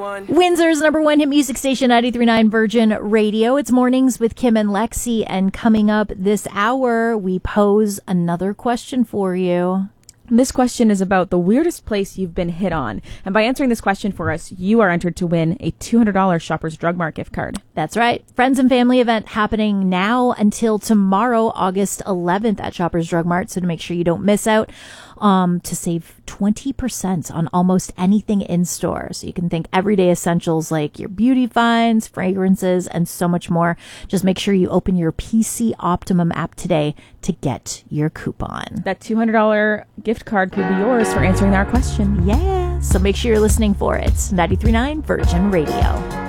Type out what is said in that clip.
Windsor's number one hit music station, 93.9 Virgin Radio. It's Mornings with Kim and Lexi, and coming up this hour, we pose another question for you. This question is about the weirdest place you've been hit on. And by answering this question for us, you are entered to win a $200 Shoppers Drug Mart gift card. That's right. Friends and family event happening now until tomorrow, August 11th at Shoppers Drug Mart. So to make sure you don't miss out, to save 20% on almost anything in store. So you can think everyday essentials like your beauty finds, fragrances, and so much more. Just make sure you open your PC Optimum app today to get your coupon. That $200 gift card could be yours for answering our question. Yeah. So make sure you're listening for it. 93.9 Virgin Radio.